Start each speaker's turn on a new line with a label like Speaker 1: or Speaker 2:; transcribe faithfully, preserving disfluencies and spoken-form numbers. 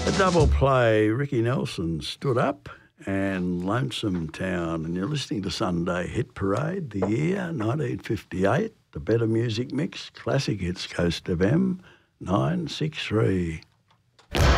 Speaker 1: A double play, Ricky Nelson Stood Up and Lonesome Town, and you're listening to Sunday Hit Parade, the year nineteen fifty-eight, the Better Music Mix, Classic Hits Coast F M, nine six three.